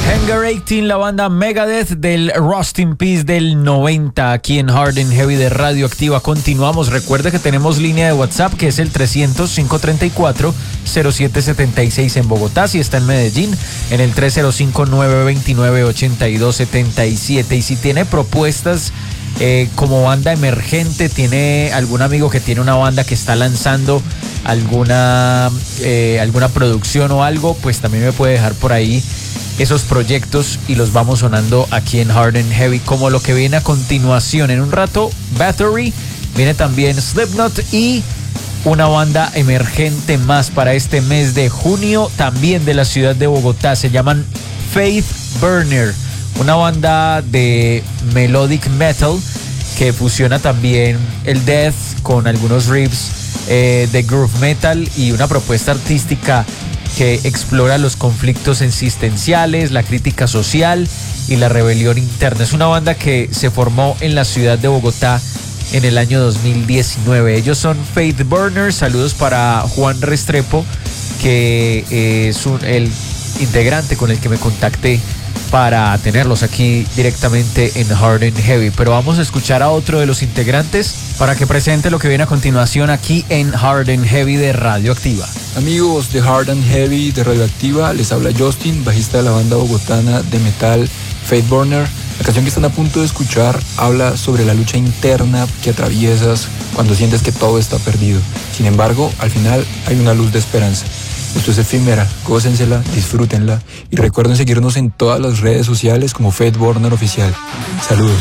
Hangar 18, la banda Megadeth del Rust in Peace del 90, aquí en Hard and Heavy de Radioactiva. Continuamos. Recuerde que tenemos línea de WhatsApp que es el 300-534-0776 en Bogotá. Si está en Medellín, en el 305-929-8277. Y si tiene propuestas como banda emergente, tiene algún amigo que tiene una banda que está lanzando alguna producción o algo, pues también me puede dejar por ahí esos proyectos y los vamos sonando aquí en Hard and Heavy, como lo que viene a continuación. En un rato, Bathory, viene también Slipknot y una banda emergente más para este mes de junio, también de la ciudad de Bogotá. Se llaman Faith Burner, una banda de melodic metal que fusiona también el death con algunos riffs de groove metal y una propuesta artística que explora los conflictos existenciales, la crítica social y la rebelión interna. Es una banda que se formó en la ciudad de Bogotá en el año 2019. Ellos son Faith Burner. Saludos para Juan Restrepo, que es el integrante con el que me contacté para tenerlos aquí directamente en Hard and Heavy. Pero vamos a escuchar a otro de los integrantes para que presente lo que viene a continuación aquí en Hard and Heavy de Radioactiva. Amigos de Hard and Heavy de Radioactiva, les habla Justin, bajista de la banda bogotana de metal Faith Burner. La canción que están a punto de escuchar habla sobre la lucha interna que atraviesas cuando sientes que todo está perdido. Sin embargo, al final hay una luz de esperanza. Esto es efímera, gócensela, disfrútenla y recuerden seguirnos en todas las redes sociales como Faith Burner Oficial. Saludos.